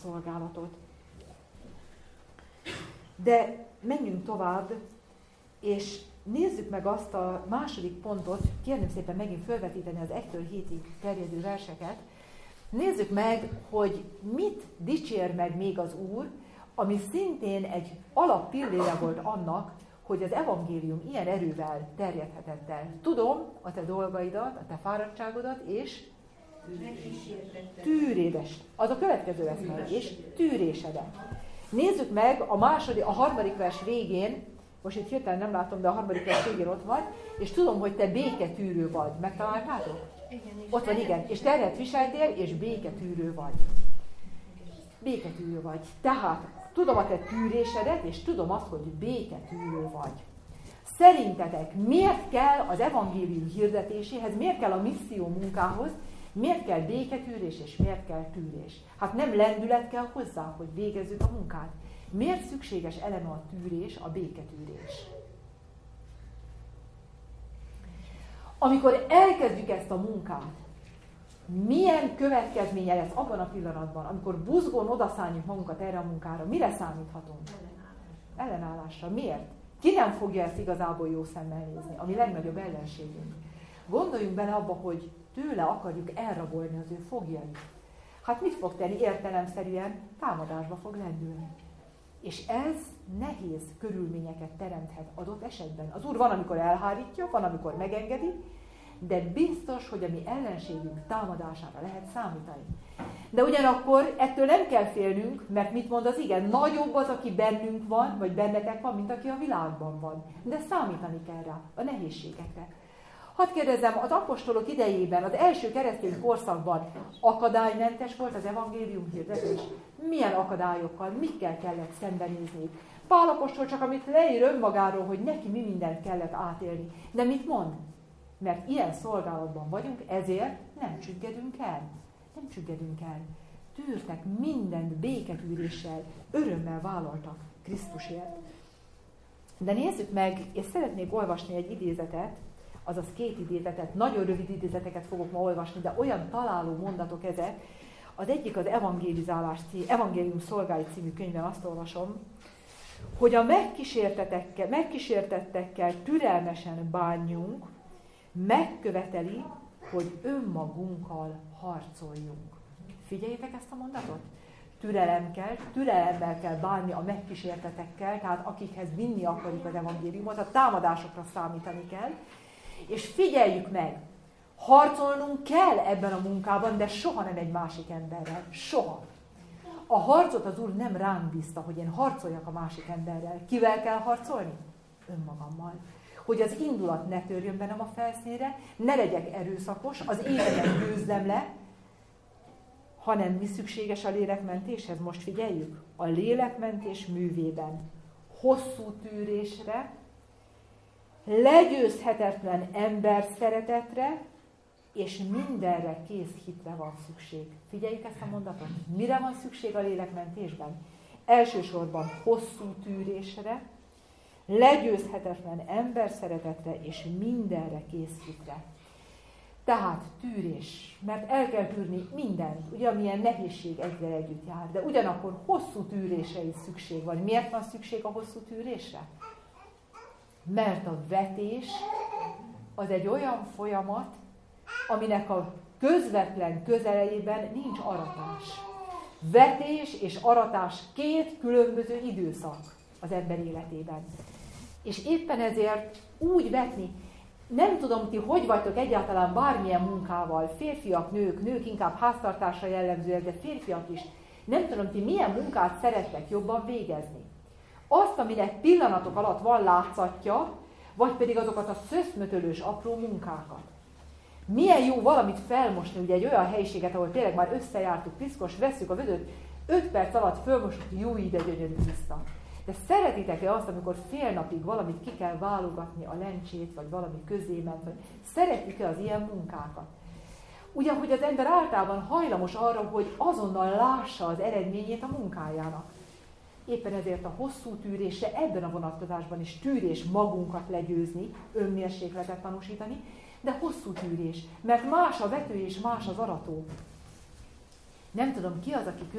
szolgálatot. De menjünk tovább, és nézzük meg azt a második pontot, kérném szépen megint felvetíteni az 1-től 7-ig terjedő verseket. Nézzük meg, hogy mit dicsér meg még az Úr, ami szintén egy alappillére volt annak, hogy az evangélium ilyen erővel terjedhetett el. Tudom a te dolgaidat, a te fáradtságodat, és tűrédes. Az a következő lesz majd, és tűrésedet. Nézzük meg a harmadik vers végén, most itt hirtelen nem látom, de a harmadik vers végén ott van, és tudom, hogy te béketűrő vagy. Megtaláltátok? Igen, ott van, igen. És terhet viseltél, és béketűrő vagy. Béketűrő vagy. Tehát tudom a te tűrésedet, és tudom azt, hogy béketűrő vagy. Szerintetek miért kell az evangélium hirdetéséhez, miért kell a misszió munkához, miért kell béketűrés, és miért kell tűrés? Hát nem lendület kell hozzá, hogy végezzük a munkát. Miért szükséges eleme a tűrés, a béketűrés? Amikor elkezdjük ezt a munkát, milyen következménye lesz abban a pillanatban, amikor buzgón odaszálljuk magunkat erre a munkára, mire számíthatunk? Ellenállásra. Miért? Ki nem fogja ezt igazából jó szemmel nézni? A mi legnagyobb ellenségünk. Gondoljunk bele abba, hogy tőle akarjuk elrabolni az ő fogjait. Hát mit fog tenni? Értelemszerűen támadásba fog lendülni. És ez nehéz körülményeket teremthet adott esetben. Az Úr van, amikor elhárítja, van, amikor megengedi, de biztos, hogy a mi ellenségünk támadására lehet számítani. De ugyanakkor ettől nem kell félnünk, mert mit mond az ige? Nagyobb az, aki bennünk van, vagy bennetek van, mint aki a világban van. De számítani kell rá, a nehézségekre. Hadd kérdezzem, az apostolok idejében, az első keresztény korszakban akadálymentes volt az evangélium hirdetés? Milyen akadályokkal, mikkel kellett szembenézni? Pál apostol csak amit leír önmagáról, hogy neki mi mindent kellett átélni. De mit mond? Mert ilyen szolgálatban vagyunk, ezért nem csüggedünk el. Nem csüggedünk el. Tűrtek mindent béketűréssel, örömmel vállaltak Krisztusért. De nézzük meg, és szeretnék olvasni egy idézetet, azaz 2 idézetet, nagyon rövid idézeteket fogok ma olvasni, de olyan találó mondatok ezek. Az egyik az Evangélium szolgái című könyvben azt olvasom, hogy a megkísértettekkel türelmesen bánjunk, megköveteli, hogy önmagunkkal harcoljunk. Figyeljétek ezt a mondatot? Türelemmel kell bánni a megkísértetekkel, tehát akikhez vinni akarjuk az evangéliumot, a támadásokra számítani kell. És figyeljük meg, harcolnunk kell ebben a munkában, de soha nem egy másik emberrel. Soha. A harcot az Úr nem ránk bízta, hogy én harcoljak a másik emberrel. Kivel kell harcolni? Önmagammal. Hogy az indulat ne törjön bennem a felszínre, ne legyek erőszakos, az énemet győzzem le, hanem mi szükséges a lélekmentéshez? Most figyeljük. A lélekmentés művében hosszú tűrésre, legyőzhetetlen ember szeretetre, és mindenre kész hitre van szükség. Figyeljük ezt a mondatot. Mire van szükség a lélekmentésben? Elsősorban hosszú tűrésre, legyőzhetetlen ember szeretetre, és mindenre kész hitre. Tehát tűrés, mert el kell tűrni mindent, ugye amilyen nehézség egyre együtt jár, de ugyanakkor hosszú tűrésre is szükség van. Miért van szükség a hosszú tűrésre? Mert a vetés az egy olyan folyamat, aminek a közvetlen közelében nincs aratás. Vetés és aratás 2 különböző időszak az ember életében. És éppen ezért úgy vetni, nem tudom ti, hogy vagytok egyáltalán bármilyen munkával, férfiak, nők inkább háztartásra jellemzőek, de férfiak is. Nem tudom ti, milyen munkát szerettek jobban végezni. Azt, aminek pillanatok alatt van látszatja, vagy pedig azokat a szöszmötölős apró munkákat. Milyen jó valamit felmosni, ugye egy olyan helyiséget, ahol tényleg már összejártuk, piszkos, vesszük a vödröt, 5 perc alatt fölmosuk, jó ide gyönyörű tiszta. De szeretitek-e azt, amikor fél napig valamit ki kell válogatni, a lencsét, vagy valami közémet, vagy szeretjük-e az ilyen munkákat? Ugyanhogy az ember általában hajlamos arra, hogy azonnal lássa az eredményét a munkájának. Éppen ezért a hosszú tűrésre ebben a vonatkozásban is tűrés magunkat legyőzni, önmérsékletet tanúsítani, de hosszú tűrés, mert más a vető és más az arató. Nem tudom, ki az, aki